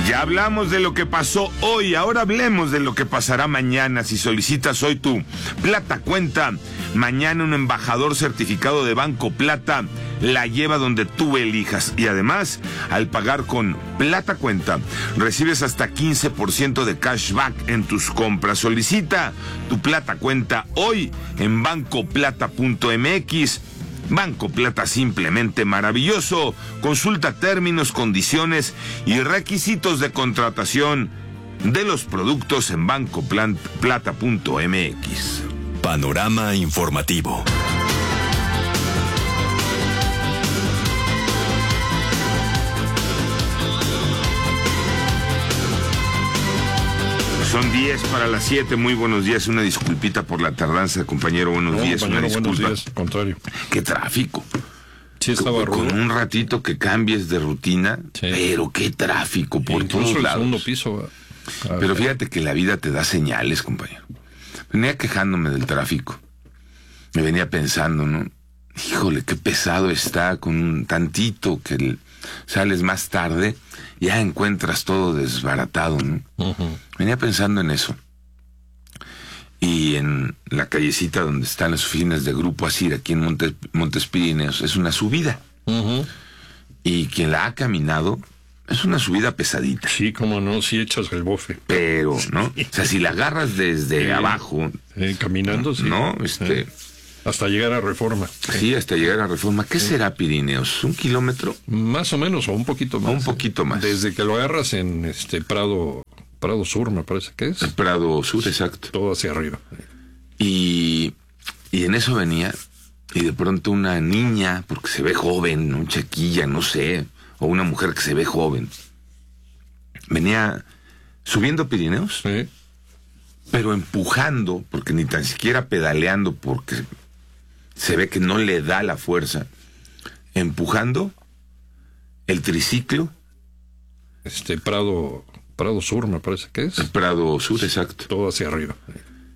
Ya hablamos de lo que pasó hoy, ahora hablemos de lo que pasará mañana. Si solicitas hoy tu Plata Cuenta, mañana un embajador certificado de Banco Plata la lleva donde tú elijas. Y además, al pagar con Plata Cuenta, recibes hasta 15% de cashback en tus compras. Solicita tu Plata Cuenta hoy en bancoplata.mx. Banco Plata, simplemente maravilloso. Consulta términos, condiciones y requisitos de contratación de los productos en bancoplata.mx. Panorama informativo. Son 10 para las 7, muy buenos días, una disculpita por la tardanza, compañero, buenos días, compañero, una disculpa. buenos días, contrario. Qué tráfico. Sí, estaba con un ratito que cambies de rutina, sí. Pero qué tráfico por incluso todos el lados. segundo piso. Pero fíjate que la vida te da señales, compañero. Venía quejándome del tráfico. Me venía pensando, ¿no? Híjole, qué pesado está con un tantito que sales más tarde, ya encuentras todo desbaratado, ¿no? Uh-huh. Venía pensando en eso. Y en la callecita donde están las oficinas de Grupo Asir, aquí en Montes Pirineos, es una subida. Uh-huh. Y quien la ha caminado, es una subida pesadita. Sí, cómo no, sí echas el bofe. Pero, ¿no? O sea, si la agarras desde abajo... caminando, sí. ¿No? Hasta llegar a Reforma. Sí, hasta llegar a Reforma. ¿Qué será Pirineos? ¿1 kilómetro? Más o menos, o un poquito más. Un poquito más. Desde que lo agarras en Prado Sur, me parece que es. El Prado Sur, exacto. Todo hacia arriba. Y en eso venía, y de pronto una niña, porque se ve joven, un chiquilla, no sé, o una mujer que se ve joven, venía subiendo Pirineos, Sí. pero empujando, porque ni tan siquiera pedaleando, porque se ve que no le da la fuerza, empujando el triciclo. Prado Sur, me parece que es. El Prado Sur, exacto. Todo hacia arriba.